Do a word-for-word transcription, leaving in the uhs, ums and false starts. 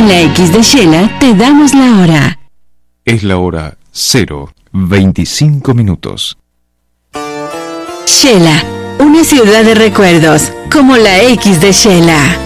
En la X de Shela te damos la hora. Es la hora cero veinticinco minutos. Shela, una ciudad de recuerdos, como la X de Shela.